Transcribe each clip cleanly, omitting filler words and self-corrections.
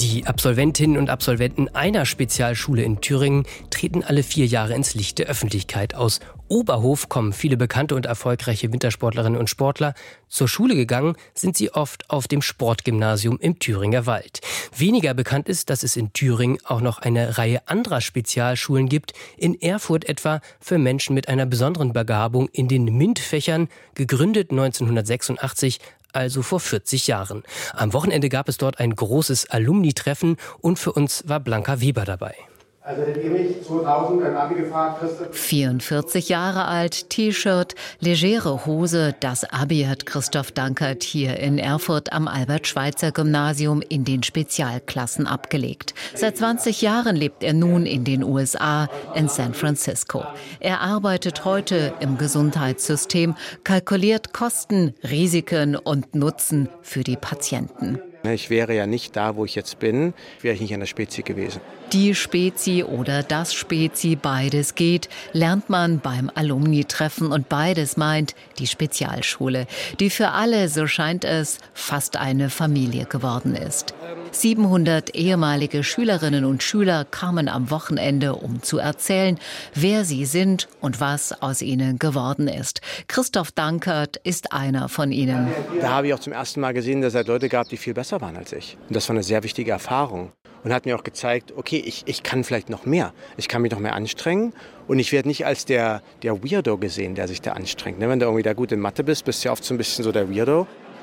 Die Absolventinnen und Absolventen einer Spezialschule in Thüringen treten alle 4 Jahre ins Licht der Öffentlichkeit. Aus Oberhof kommen viele bekannte und erfolgreiche Wintersportlerinnen und Sportler. Zur Schule gegangen sind sie oft auf dem Sportgymnasium im Thüringer Wald. Weniger bekannt ist, dass es in Thüringen auch noch eine Reihe anderer Spezialschulen gibt. In Erfurt etwa für Menschen mit einer besonderen Begabung in den MINT-Fächern, gegründet 1986, also vor 40 Jahren. Am Wochenende gab es dort ein großes Alumni-Treffen und für uns war Blanca Weber dabei. Also hättet ihr mich 2000 ein Abi gefragt, Christoph? 44 Jahre alt, T-Shirt, legere Hose, das Abi hat Christoph Dankert hier in Erfurt am Albert-Schweitzer-Gymnasium in den Spezialklassen abgelegt. Seit 20 Jahren lebt er nun in den USA, in San Francisco. Er arbeitet heute im Gesundheitssystem, kalkuliert Kosten, Risiken und Nutzen für die Patienten. Ich wäre ja nicht da, wo ich jetzt bin, wäre ich nicht an der Spezi gewesen. Die Spezi oder das Spezi, beides geht, lernt man beim Alumni-Treffen und beides meint die Spezialschule, die für alle, so scheint es, fast eine Familie geworden ist. 700 ehemalige Schülerinnen und Schüler kamen am Wochenende, um zu erzählen, wer sie sind und was aus ihnen geworden ist. Christoph Dankert ist einer von ihnen. Da habe ich auch zum ersten Mal gesehen, dass es Leute gab, die viel besser waren als ich. Und das war eine sehr wichtige Erfahrung. Und hat mir auch gezeigt, okay, ich kann vielleicht noch mehr. Ich kann mich noch mehr anstrengen. Und ich werde nicht als der Weirdo gesehen, der sich da anstrengt. Wenn du irgendwie da gut in Mathe bist du ja oft so ein bisschen so der Weirdo.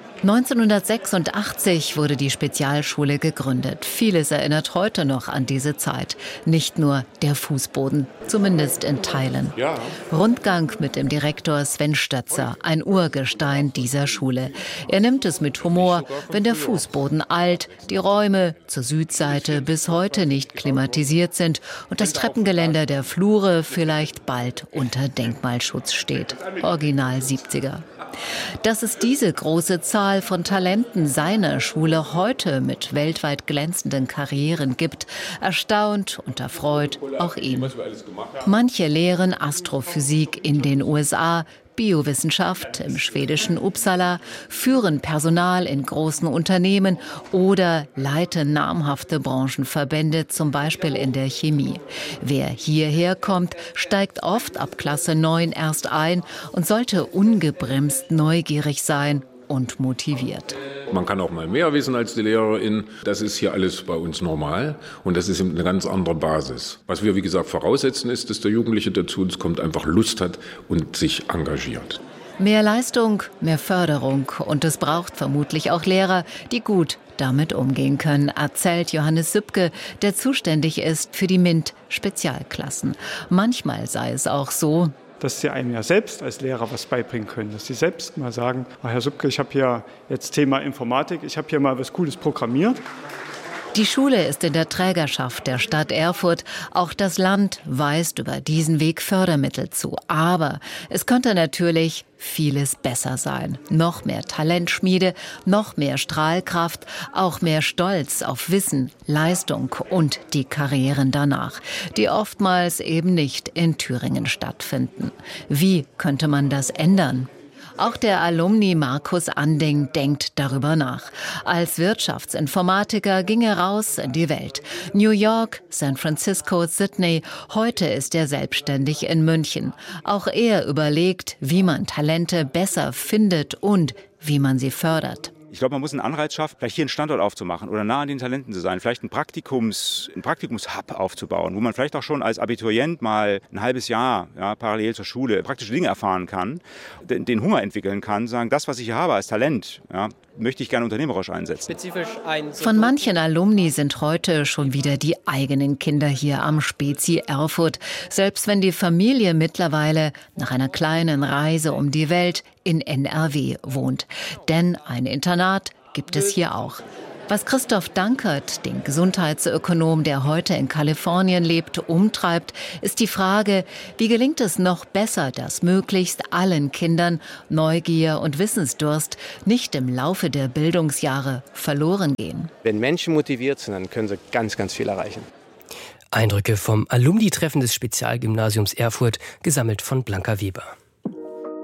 1986 wurde die Spezialschule gegründet. Vieles erinnert heute noch an diese Zeit. Nicht nur der Fußboden, zumindest in Teilen. Ja. Rundgang mit dem Direktor Sven Stötzer, ein Urgestein dieser Schule. Er nimmt es mit Humor, wenn der Fußboden alt, die Räume zur Südseite bis heute nicht klimatisiert sind und das Treppengeländer der Flure vielleicht bald unter Denkmalschutz steht. Original 70er. Dass es diese große Zahl von Talenten seiner Schule heute mit weltweit glänzenden Karrieren gibt, erstaunt und erfreut auch ihn. Manche lehren Astrophysik in den USA, Biowissenschaft im schwedischen Uppsala, führen Personal in großen Unternehmen oder leiten namhafte Branchenverbände, zum Beispiel in der Chemie. Wer hierher kommt, steigt oft ab Klasse 9 erst ein und sollte ungebremst neugierig sein und motiviert. Man kann auch mal mehr wissen als die Lehrerin. Das ist hier alles bei uns normal und das ist eine ganz andere Basis. Was wir, wie gesagt, voraussetzen ist, dass der Jugendliche dazu uns kommt, einfach Lust hat und sich engagiert. Mehr Leistung, mehr Förderung und es braucht vermutlich auch Lehrer, die gut damit umgehen können, erzählt Johannes Sübke, der zuständig ist für die MINT-Spezialklassen. Manchmal sei es auch so, dass sie einem ja selbst als Lehrer was beibringen können. Dass sie selbst mal sagen, Herr Sübke, ich habe hier jetzt Thema Informatik, ich habe hier mal was Cooles programmiert. Die Schule ist in der Trägerschaft der Stadt Erfurt. Auch das Land weist über diesen Weg Fördermittel zu. Aber es könnte natürlich vieles besser sein. Noch mehr Talentschmiede, noch mehr Strahlkraft, auch mehr Stolz auf Wissen, Leistung und die Karrieren danach, die oftmals eben nicht in Thüringen stattfinden. Wie könnte man das ändern? Auch der Alumni Markus Anding denkt darüber nach. Als Wirtschaftsinformatiker ging er raus in die Welt. New York, San Francisco, Sydney. Heute ist er selbstständig in München. Auch er überlegt, wie man Talente besser findet und wie man sie fördert. Ich glaube, man muss einen Anreiz schaffen, vielleicht hier einen Standort aufzumachen oder nah an den Talenten zu sein, vielleicht einen Praktikumshub aufzubauen, wo man vielleicht auch schon als Abiturient mal ein halbes Jahr parallel zur Schule praktische Dinge erfahren kann, den Hunger entwickeln kann, sagen, das, was ich hier habe als Talent, möchte ich gerne unternehmerisch einsetzen. Von manchen Alumni sind heute schon wieder die eigenen Kinder hier am Spezi Erfurt, selbst wenn die Familie mittlerweile nach einer kleinen Reise um die Welt in NRW wohnt. Denn ein Internat gibt es hier auch. Was Christoph Dankert, den Gesundheitsökonom, der heute in Kalifornien lebt, umtreibt, ist die Frage, wie gelingt es noch besser, dass möglichst allen Kindern Neugier und Wissensdurst nicht im Laufe der Bildungsjahre verloren gehen. Wenn Menschen motiviert sind, dann können sie ganz, ganz viel erreichen. Eindrücke vom Alumni-Treffen des Spezialgymnasiums Erfurt, gesammelt von Blanca Weber.